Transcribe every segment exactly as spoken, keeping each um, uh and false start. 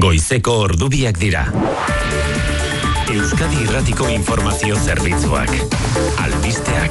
Goizeko ordubiak dira. Euskadi Irratiko Informazio Zerbitzuak. Albisteak.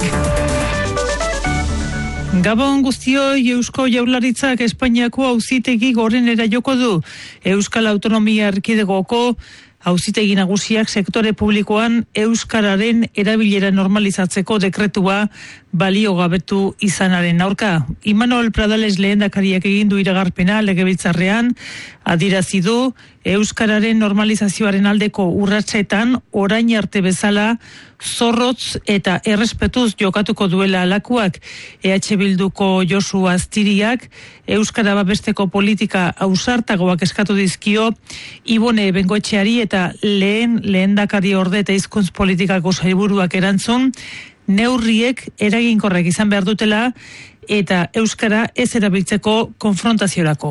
Gabon guztioi, Eusko Jaurlaritzak Espainiako auzitegi gorenera joko du. Euskal Autonomia Erkidegoko auzitegi nagusiak sektore publikoan euskararen erabilera normalizatzeko dekretua baliogabetu izanaren aurka. Imanol Pradales lehendakariak egin du iragarpena legebiltzarrean, adierazi du euskararen normalizazioaren aldeko urratsetan orain arte bezala zorrotz eta errespetuz jokatuko duela alakuak. E H Bilduko Josu Aztiriak euskara babesteko politika ausartagoak eskatu dizkio Ibone Bengoetxeari eta lehen lehendakari orde eta hizkuntz politikako sailburuak erantzun neurriek eraginkorrak izan behar dutela eta euskara ez erabiltzeko konfrontaziorako.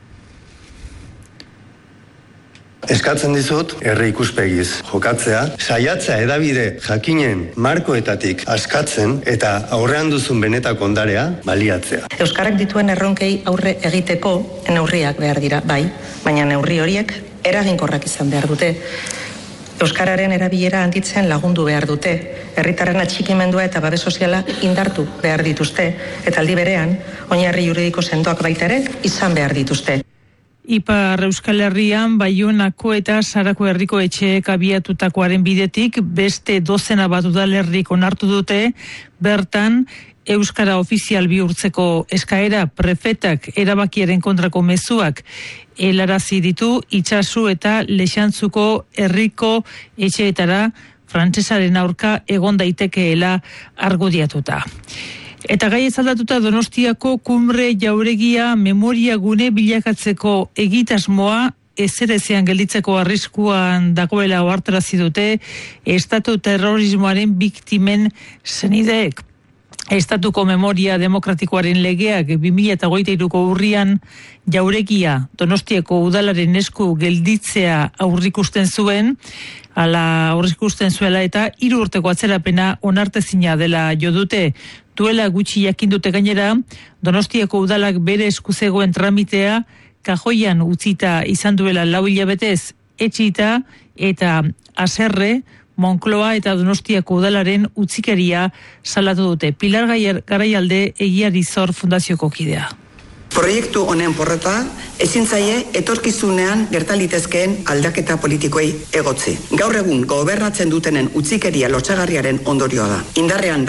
Eskatzen dizut, herri ikuspegiz jokatzea, saiatzea edabide jakinen markoetatik askatzen eta aurrean duzun benetako ondarea baliatzea. Euskarak dituen erronkei aurre egiteko neurriak behar dira, bai, baina neurri horiek eraginkorrak izan behar dute. Euskararen erabilera handitzen lagundu behar dute, herritarren atxikimendua eta babes soziala indartu behar dituzte, eta aldi berean, oinarri juridiko sendoak baita ere izan behar dituzte. Ipar Euskal Herrian, Baionako eta Sarako herriko etxeek abiatutakoaren bidetik beste dozena bat udalerrik onartu dute, bertan euskara ofizial bihurtzeko eskaera prefetak erabakiaren kontrako mezuak helarazi ditu itsasu eta Lexantzuko herriko etxeetara frantsesaren aurka egon daitekeela argudiatuta. Eta gai ezaldatuta Donostiako kumbre jauregia memoria gune bilakatzeko egitasmoa ezerezean gelditzeko arriskuan dagoela ohartarazi dute estatu terrorismoaren biktimen senideek. Estatuko memoria demokratikoaren legeak bi mila hogeita hiruko urrian jauregia Donostiako udalaren esku gelditzea aurrikusten zuen, ala aurrikusten zuela eta hiru urteko atzerapena onartezina dela jo dute. Duela gutxi jakin dute gainera, Donostiako udalak bere esku zegoen tramitea kajoian utzita izan duela lau hilabetez etxita eta haserre Moncloa eta Donostiako udalaren utzikeria salatu dute. Pilar Garaialde Egiari Zor Fundazioko kidea. Proiektu honen porrota ezin zaie etorkizunean gertalitezkeen aldaketa politikoei egotzi. Gaur egun gobernatzen dutenen utzikeria lotsagarriaren ondorioa da. Indarrean